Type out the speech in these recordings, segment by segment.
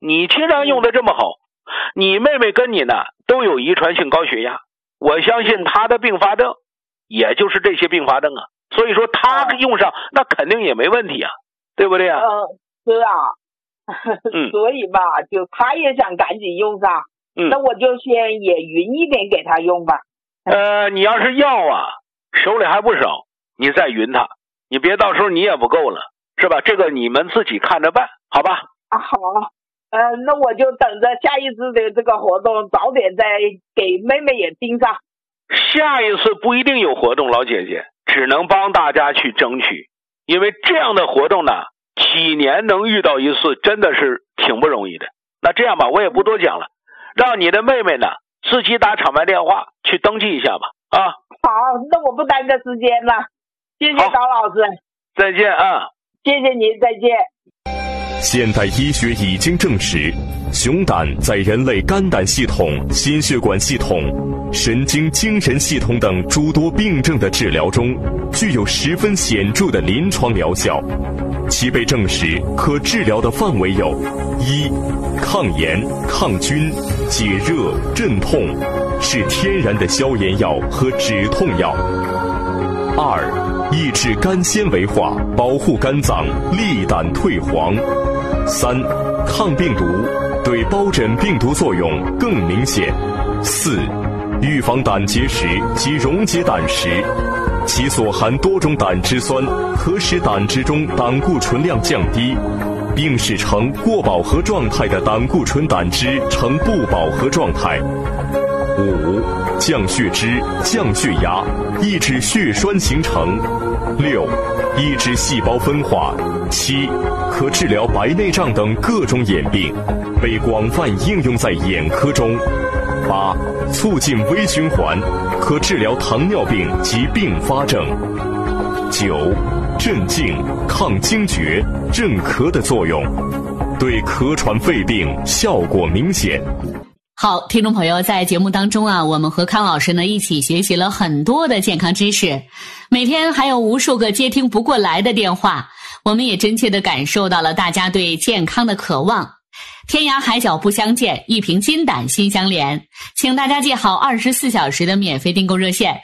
你既然用的这么好，你妹妹跟你呢都有遗传性高血压，我相信她的并发症也就是这些并发症啊，所以说她用上那肯定也没问题啊，对不对啊？ 是啊，所以吧，就她也想赶紧用上，那我就先也匀一点给她用吧。 你要是药啊手里还不少，你再匀它，你别到时候你也不够了，是吧？这个你们自己看着办，好吧？ 好，那我就等着下一次的这个活动早点再给妹妹也盯上。 下一次不一定有活动，老姐姐只能帮大家去争取，因为这样的活动呢，几年能遇到一次真的是挺不容易的。那这样吧，我也不多讲了，让你的妹妹呢自己打厂牌电话去登记一下吧。啊， 好，那我不耽搁时间了，谢谢高老师， 再见啊， 谢谢您，再见。 现代医学已经证实，熊胆在人类肝胆系统、心血管系统、神经精神系统等诸多病症的治疗中，具有十分显著的临床疗效。其被证实可治疗的范围有：一、抗炎、抗菌、解热、镇痛，是天然的消炎药和止痛药；二、抑制肝纤维化，保护肝脏，利胆退黄；三、抗病毒，对疱疹病毒作用更明显；四、预防胆结石及溶解胆石，其所含多种胆汁酸可使胆汁中胆固醇量降低，并使呈过饱和状态的胆固醇胆汁呈不饱和状态。五、降血脂、降血压，抑制血栓形成。六、抑制细胞分化。七、可治疗白内障等各种眼病，被广泛应用在眼科中。八、促进微循环，可治疗糖尿病及并发症。九、镇静、抗惊厥、镇咳的作用，对咳喘肺病效果明显。 好，听众朋友，在节目当中啊，我们和康老师呢一起学习了很多的健康知识，每天还有无数个接听不过来的电话，我们也真切地感受到了大家对健康的渴望。天涯海角不相见，一瓶金胆心相连，请大家记好24小时的免费订购热线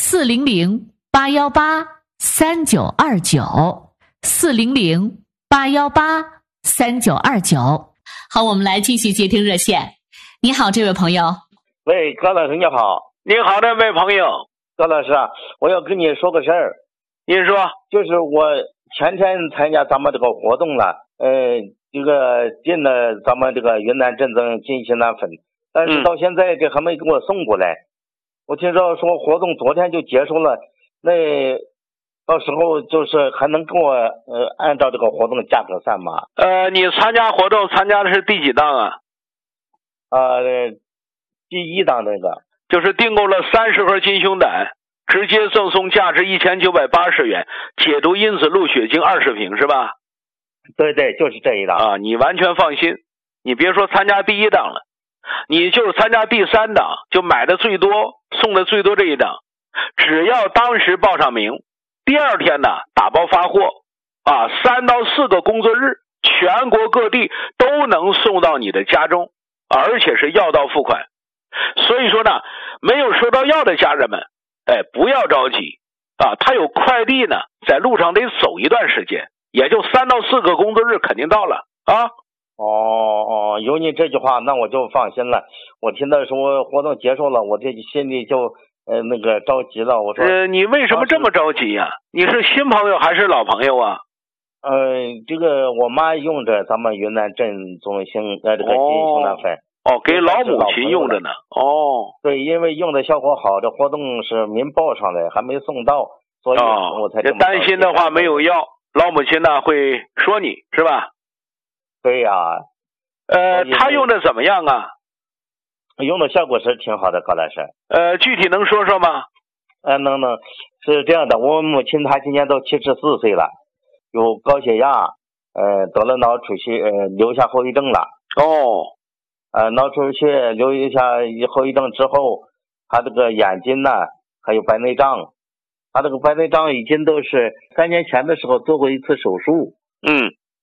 400-818-3929，400-818-3929。好，我们来继续接听热线。你好，这位朋友。 喂，高老师你好。 你好，这位朋友。 高老师啊，我要跟你说个事儿。 您说。 就是我前天参加咱们这个活动了，这个进了咱们这个云南镇增进心胆粉，但是到现在这还没给我送过来。我听说活动昨天就结束了，那到时候就是还能给我按照这个活动价格算吗？ 你参加活动参加的是第几档啊？ 第一档那个， 就是订购了30盒金胸胆，直接赠送价值1980元解毒因子露血晶20瓶，是吧？ 对对，就是这一档啊，你完全放心，你别说参加第一档了，你就是参加第3档，就买的最多送的最多这一档，只要当时报上名，第二天呢打包发货啊，3到4个工作日，全国各地都能送到你的家中，而且是药到付款。所以说呢，没有收到药的家人们，不要着急啊，他有快递呢，在路上得走一段时间，也就3到4个工作日肯定到了啊。 有你这句话，那我就放心了。我听到说活动结束了，我这心里就那个着急了。我说， 你为什么这么着急呀？你是新朋友还是老朋友啊？ 这个我妈用着咱们云南镇中心这个金胸胆粉。 给老母亲用着呢。 对，因为用的效果好，这活动是您报上的，还没送到，所以我才这么担心的话没有药，老母亲呢会说你是吧？ 对呀。 他用的怎么样啊？ 用的效果是挺好的，高老师。 具体能说说吗？ 能，是这样的，我母亲她今年都74岁了，有高血压，得了脑出血，留下后遗症了。脑出血留下后遗症之后，他这个眼睛呢还有白内障，他这个白内障已经都是3年前的时候做过一次手术。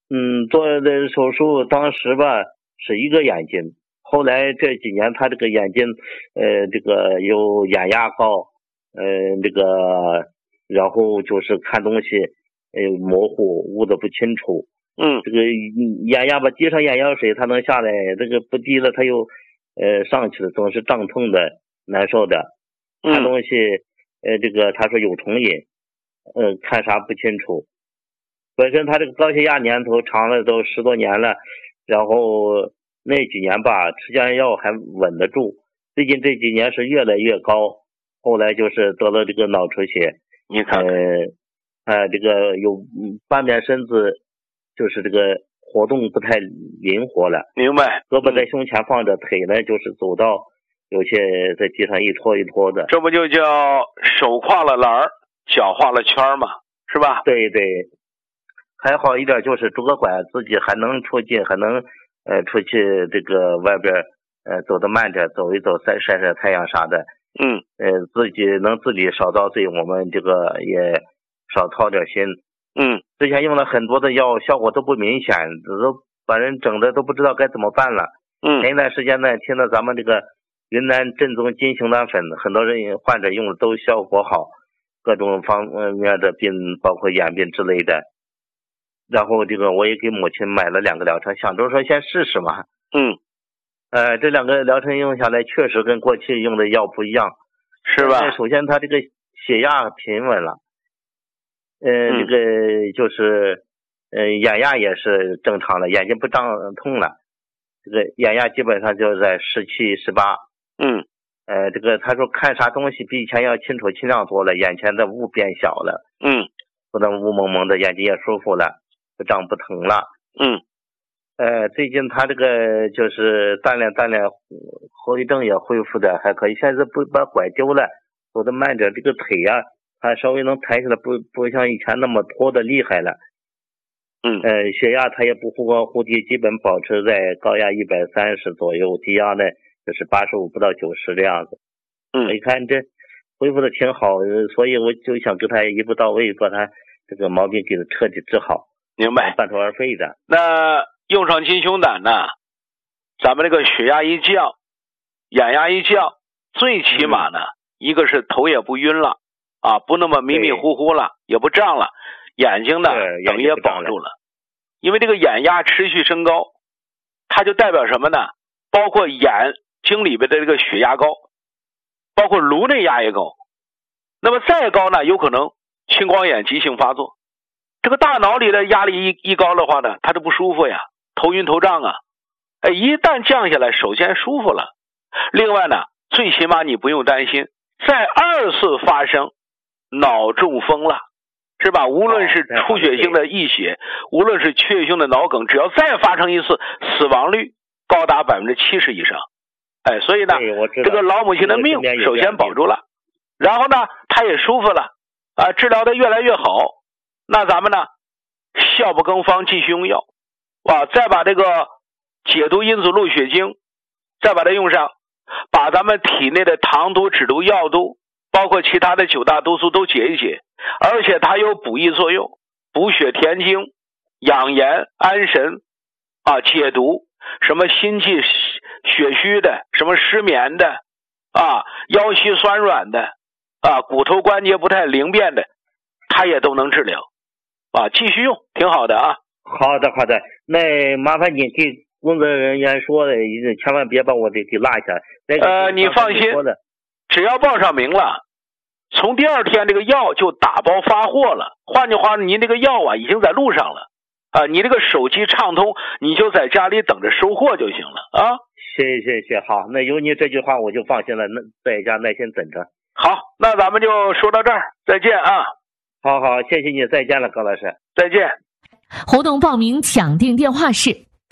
做的手术当时吧是一个眼睛，后来这几年他这个眼睛这个有眼压高，这个然后就是看东西模糊，悟得不清楚。这个眼压吧，滴上眼药水它能下来，这个不滴了它又上去了，总是胀痛的，难受的。看东西这个他说有重瘾，看啥不清楚。本身他这个高血压年头长了都10多年了，然后那几年吧吃降压药还稳得住，最近这几年是越来越高，后来就是得了这个脑出血。 你看这个有半边身子就是这个活动不太灵活了。 明白。 胳膊在胸前放着，腿呢就是走到有些在地上一拖一拖的。 这不就叫手跨了栏儿，脚画了圈嘛，是吧？ 对对。还好一点就是拄个拐自己还能出去，还能出去这个外边走得慢点，走一走晒晒太阳啥的。自己能自己少遭罪，我们这个也少操点心。之前用了很多的药，效果都不明显，都把人整的都不知道该怎么办了。前一段时间呢，听到咱们这个云南正宗金熊胆粉，很多人患者用的都效果好，各种方面的病，包括眼病之类的。然后这个我也给母亲买了2个疗程，想着说先试试嘛。这2个疗程用下来，确实跟过去用的药不一样， 是吧？ 首先他这个血压平稳了，这个就是眼压也是正常了，眼睛不胀痛了，这个眼压基本上就在17、18。这个他说看啥东西比以前要清楚清亮多了，眼前的雾变小了。不能雾蒙蒙的，眼睛也舒服了，不胀不疼了。最近他这个就是锻炼后遗症也恢复的还可以，现在不把拐丢了，走得慢点，这个腿啊他稍微能抬起来，不像以前那么拖的厉害了。血压他也不忽高忽低，基本保持在高压130左右，低压呢就是85不到90这样子。你看这恢复的挺好，所以我就想给他一步到位，把他这个毛病给他彻底治好。 明白。 半途而废的。 那用上金熊胆呢，咱们这个血压一降，眼压一降，最起码呢，一个是头也不晕了啊，不那么迷迷糊糊了，也不胀了，眼睛呢等也保住了。因为这个眼压持续升高，它就代表什么呢？包括眼睛里边的这个血压高，包括颅内压也高。那么再高呢，有可能青光眼急性发作。这个大脑里的压力一高的话呢，它就不舒服呀，头晕头胀啊。一旦降下来，首先舒服了。另外呢，最起码你不用担心再2次发生脑中风了，是吧？无论是出血性的溢血，无论是缺血性的脑梗，只要再发生一次，死亡率高达70%以上。所以呢，这个老母亲的命首先保住了，然后呢，她也舒服了啊，治疗的越来越好。那咱们呢，效不更方，继续用药再把这个解毒因子鹿血精再把它用上，把咱们体内的糖毒、脂毒、药毒，包括其他的9大毒素都解一解，而且它有补益作用，补血填精、养颜安神解毒，什么心悸血虚的，什么失眠的腰膝酸软的骨头关节不太灵便的，它也都能治疗继续用，挺好的啊。 好的，那麻烦你给工作人员说的，千万别把我给落下。 你放心，只要报上名了，从第2天这个药就打包发货了。换句话，您这个药已经在路上了你这个手机畅通，你就在家里等着收货就行了啊。 谢，好，那有你这句话我就放心了，那在家耐心等着。 好，那咱们就说到这儿，再见啊。 好，谢谢你，再见了，高老师， 再见。 活动报名抢订电话是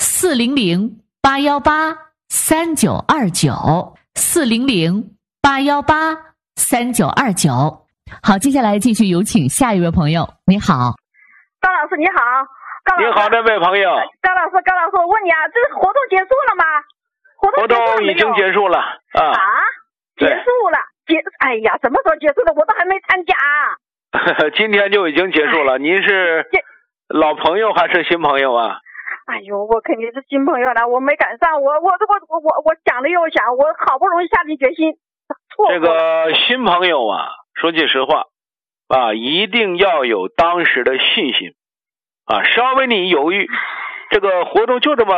400-818-3929，400-818-3929。好，接下来继续有请下一位朋友。你好， 高老师，你好。 你好，这位朋友。 高老师，我问你啊，这活动结束了吗？ 活动已经结束了结束了。哎呀，什么时候结束的？我都还没参加。 今天就已经结束了。您是老朋友还是新朋友啊？ 哎呦，我肯定是新朋友了，我没赶上，我想了又想，我好不容易下定决心，错过了。 这个新朋友啊，说句实话啊，一定要有当时的信心啊，稍微你犹豫，这个活动就这么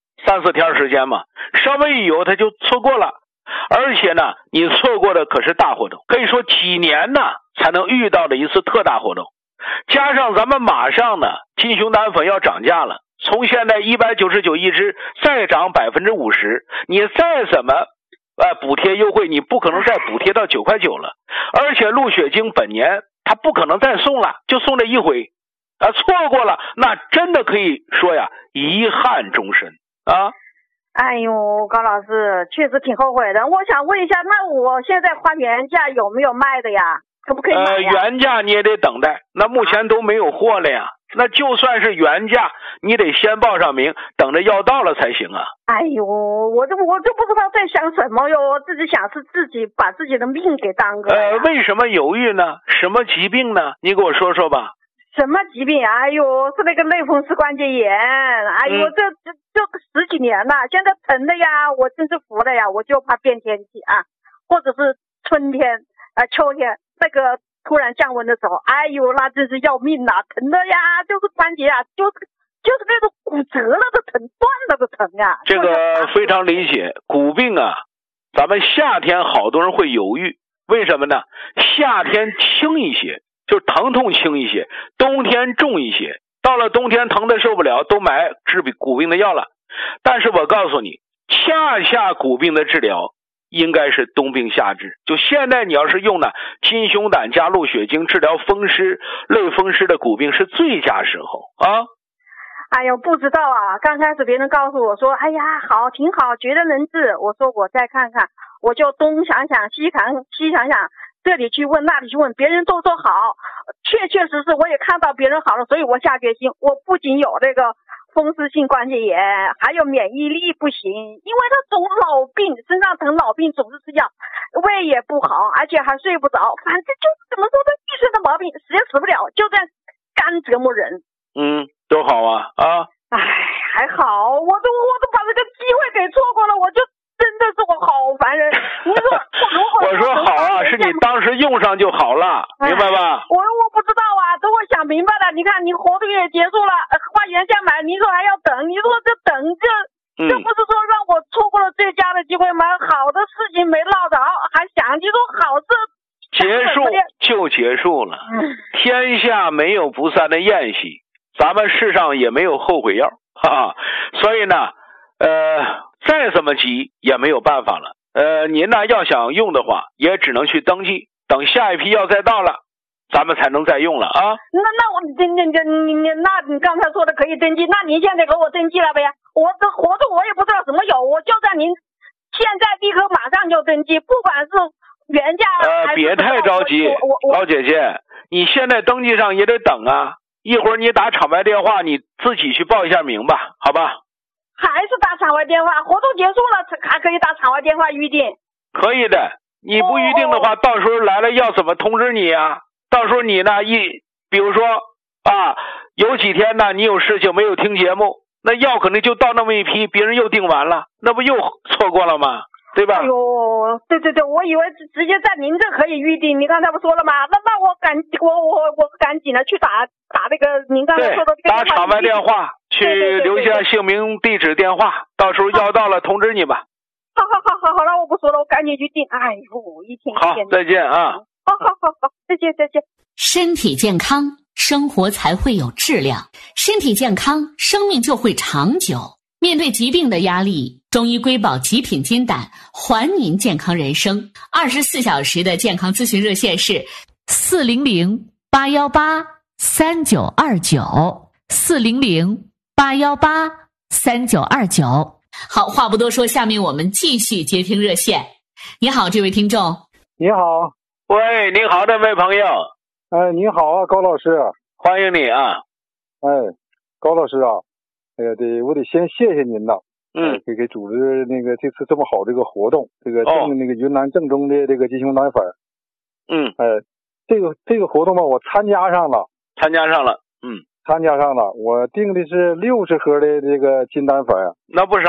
3、4天时间嘛，稍微一犹他就错过了。而且呢，你错过的可是大活动，可以说几年呢才能遇到的一次特大活动。加上咱们马上呢，金熊胆粉要涨价了，从现在199一支再涨50%，你再怎么补贴优惠，你不可能再补贴到9块9了。而且鹿血精本年它不可能再送了，就送这一回啊，错过了那真的可以说呀，遗憾终身啊。 哎呦，高老师确实挺后悔的。我想问一下，那我现在花原价有没有卖的呀？可不可以买呀？ 原价你也得等待，那目前都没有货了呀。那就算是原价，你得先报上名，等着要到了才行啊。 哎呦，我就不知道在想什么哟，我自己想是自己把自己的命给耽搁了。 为什么犹豫呢？什么疾病呢？你给我说说吧。 什么疾病？哎呦，是那个类风湿关节炎。哎呦，这10几年了，现在疼的呀，我真是服了呀！我就怕变天气啊，或者是春天秋天那个突然降温的时候，哎呦，那真是要命呐，疼的呀，就是关节啊，就是那种骨折了的疼，断了的疼啊。 这个非常理解，骨病啊，咱们夏天好多人会犹豫，为什么呢？夏天轻一些，就是疼痛轻一些，冬天重一些，到了冬天疼的受不了，都买治骨病的药了。但是我告诉你，恰骨病的治疗应该是冬病夏治。就现在你要是用呢金熊胆加鹿血精治疗风湿、类风湿的骨病是最佳时候啊。 哎呦，不知道啊，刚开始别人告诉我说，哎呀，好，挺好，觉得能治。我说我再看看，我就东想想西想想，这里去问那里去问，别人都说好，确实我也看到别人好了，所以我下决心，我不仅有那个风湿性关节炎，还有免疫力不行，因为他总老病，身上疼老病，总是吃药，胃也不好，而且还睡不着，反正就怎么说呢，一身的毛病，死也死不了，就这样干折磨人。 多好啊啊！ 哎，还好，我都把这个机会给错过了，我就真的是我好烦人。你说我说好啊，是你当时用上就好了，明白吧？ 我不知道啊，等我想明白了，你看你活动也结束了，花原价买，你说还要等，你说这等这不是说让我错过了最佳的机会吗？好的事情没落着，还想你说好事结束就结束了，天下没有不散的宴席，咱们世上也没有后悔药，哈哈。所以呢，再怎么急也没有办法了。您呢要想用的话，也只能去登记，等下一批药再到了，咱们才能再用了啊。 那你刚才说的可以登记，那您现在给我登记了呗？我的活动我也不知道什么有，我就在您现在立刻马上就登记，不管是原价还是别太着急，老姐姐，你现在登记上也得等啊。一会儿你打场外电话，你自己去报一下名吧，好吧？ 还是打场外电话？活动结束了还可以打场外电话预定？ 可以的，你不预定的话，到时候来了要怎么通知你啊？到时候你呢比如说啊，有几天呢你有事情没有听节目，那药可能就到那么一批，别人又订完了，那不又错过了吗？对吧？ 哎呦，对，我以为直接在您这可以预定，你刚才不说了吗？那我赶紧的去打那个您刚才说的这个打场外电话，去留下姓名、地址、电话，到时候药到了通知你吧。 好了，我不说了，我赶紧去订。哎呦，一天好，再见啊！ 好，再见。 身体健康，生活才会有质量；身体健康，生命就会长久。面对疾病的压力，中医瑰宝极品金胆还您健康人生。24小时的健康咨询热线是400-818-3929，400-818-3929。好，话不多说，下面我们继续接听热线。你好，这位听众。 你好。 喂，你好，这位朋友。 你好啊，高老师。 欢迎你啊。 高老师啊，我得先谢谢您呐。给组织那个这次这么好这个活动，这个那个云南正宗的这个金熊胆粉。这个活动吧，我参加上了。 参加上了，我订的是60盒的这个金丹粉。 那不少